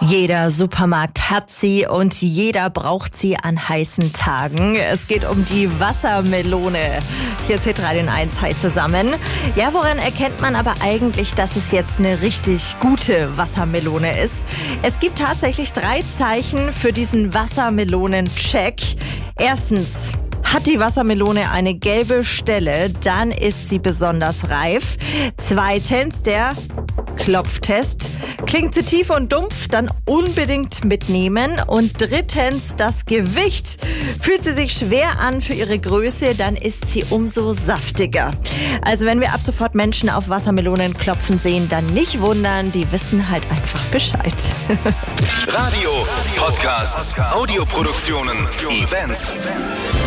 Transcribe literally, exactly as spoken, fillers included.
Jeder Supermarkt hat sie und jeder braucht sie an heißen Tagen. Es geht um die Wassermelone. Hier ist Hitradio eins Hi zusammen. Ja, woran erkennt man aber eigentlich, dass es jetzt eine richtig gute Wassermelone ist? Es gibt tatsächlich drei Zeichen für diesen Wassermelonen-Check. Erstens: hat die Wassermelone eine gelbe Stelle, dann ist sie besonders reif. Zweitens, der Klopftest. Klingt sie tief und dumpf, dann unbedingt mitnehmen. Und drittens, das Gewicht. Fühlt sie sich schwer an für ihre Größe, dann ist sie umso saftiger. Also wenn wir ab sofort Menschen auf Wassermelonen klopfen sehen, dann nicht wundern, die wissen halt einfach Bescheid. Radio, Podcasts, Audioproduktionen, Events.